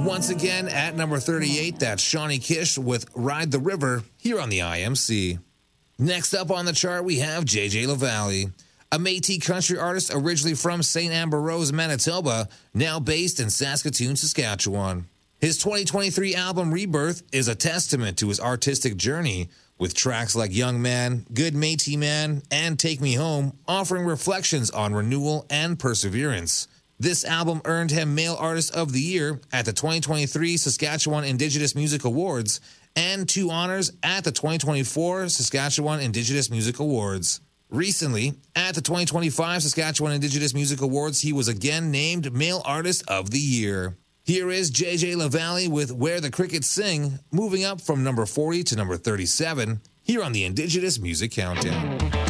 Once again, at number 38, that's Shawnee Kish with Ride the River here on the IMC. Next up on the chart, we have JJ LaValle, a Métis country artist originally from St. Ambrose, Manitoba, now based in Saskatoon, Saskatchewan. His 2023 album Rebirth is a testament to his artistic journey, with tracks like Young Man, Good Métis Man, and Take Me Home offering reflections on renewal and perseverance. This album earned him Male Artist of the Year at the 2023 Saskatchewan Indigenous Music Awards and 2 honors at the 2024 Saskatchewan Indigenous Music Awards. Recently, at the 2025 Saskatchewan Indigenous Music Awards, he was again named Male Artist of the Year. Here is JJ LaValle with Where the Crickets Sing, moving up from number 40 to number 37, here on the Indigenous Music Countdown.